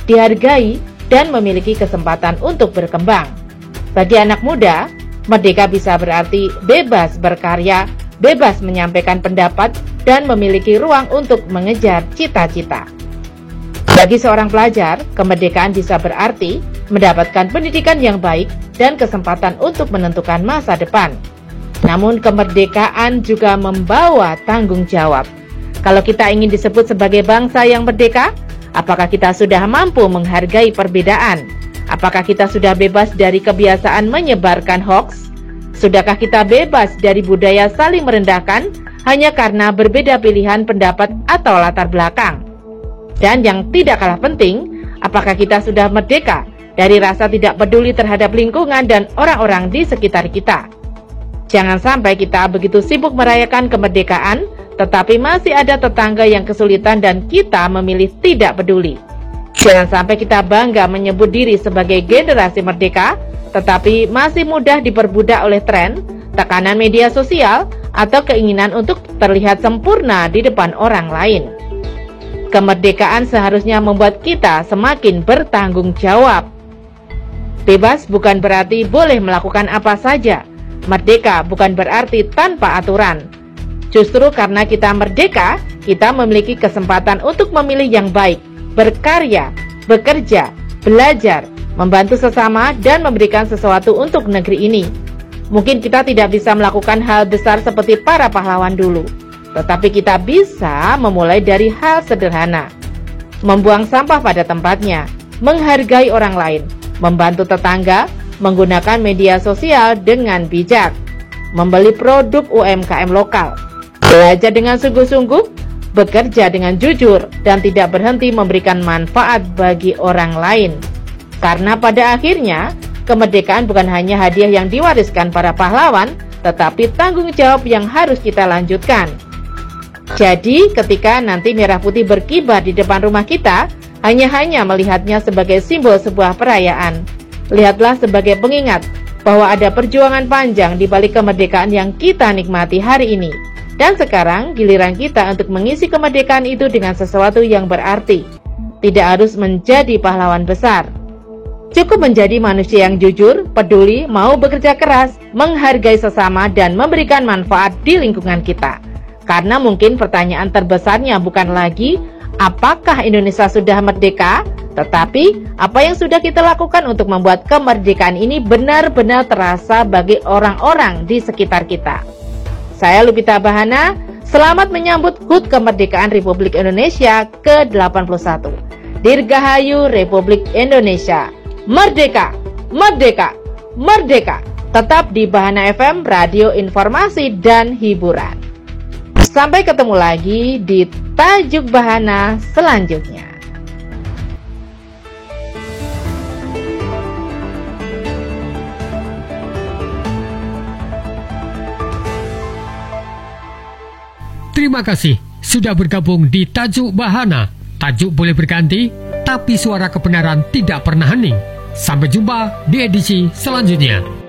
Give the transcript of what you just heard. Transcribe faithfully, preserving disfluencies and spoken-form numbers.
dihargai, dan memiliki kesempatan untuk berkembang. Bagi anak muda, merdeka bisa berarti bebas berkarya, bebas menyampaikan pendapat, dan memiliki ruang untuk mengejar cita-cita. Bagi seorang pelajar, kemerdekaan bisa berarti mendapatkan pendidikan yang baik dan kesempatan untuk menentukan masa depan. Namun kemerdekaan juga membawa tanggung jawab. Kalau kita ingin disebut sebagai bangsa yang merdeka, apakah kita sudah mampu menghargai perbedaan? Apakah kita sudah bebas dari kebiasaan menyebarkan hoaks? Sudahkah kita bebas dari budaya saling merendahkan hanya karena berbeda pilihan pendapat atau latar belakang? Dan yang tidak kalah penting, apakah kita sudah merdeka dari rasa tidak peduli terhadap lingkungan dan orang-orang di sekitar kita? Jangan sampai kita begitu sibuk merayakan kemerdekaan, tetapi masih ada tetangga yang kesulitan dan kita memilih tidak peduli. Jangan sampai kita bangga menyebut diri sebagai generasi merdeka, tetapi masih mudah diperbudak oleh tren, tekanan media sosial, atau keinginan untuk terlihat sempurna di depan orang lain. Kemerdekaan seharusnya membuat kita semakin bertanggung jawab. Bebas bukan berarti boleh melakukan apa saja. Merdeka bukan berarti tanpa aturan. Justru karena kita merdeka, kita memiliki kesempatan untuk memilih yang baik, berkarya, bekerja, belajar, membantu sesama, dan memberikan sesuatu untuk negeri ini. Mungkin kita tidak bisa melakukan hal besar seperti para pahlawan dulu, tetapi kita bisa memulai dari hal sederhana. Membuang sampah pada tempatnya, menghargai orang lain, membantu tetangga, menggunakan media sosial dengan bijak, membeli produk U M K M lokal, belajar dengan sungguh-sungguh, bekerja dengan jujur, dan tidak berhenti memberikan manfaat bagi orang lain. Karena pada akhirnya, kemerdekaan bukan hanya hadiah yang diwariskan para pahlawan, tetapi tanggung jawab yang harus kita lanjutkan. Jadi, ketika nanti merah putih berkibar di depan rumah kita, hanya-hanya melihatnya sebagai simbol sebuah perayaan. Lihatlah sebagai pengingat bahwa ada perjuangan panjang di balik kemerdekaan yang kita nikmati hari ini. Dan sekarang giliran kita untuk mengisi kemerdekaan itu dengan sesuatu yang berarti. Tidak harus menjadi pahlawan besar. Cukup menjadi manusia yang jujur, peduli, mau bekerja keras, menghargai sesama, dan memberikan manfaat di lingkungan kita. Karena mungkin pertanyaan terbesarnya bukan lagi apakah Indonesia sudah merdeka, tetapi apa yang sudah kita lakukan untuk membuat kemerdekaan ini benar-benar terasa bagi orang-orang di sekitar kita. Saya Lupita Bahana, selamat menyambut H U T Kemerdekaan Republik Indonesia ke delapan puluh satu. Dirgahayu Republik Indonesia. Merdeka, merdeka, merdeka. Tetap di Bahana F M, radio informasi dan hiburan. Sampai ketemu lagi di Tajuk Bahana selanjutnya. Terima kasih sudah bergabung di Tajuk Bahana. Tajuk boleh berganti, tapi suara kebenaran tidak pernah hening. Sampai jumpa di edisi selanjutnya.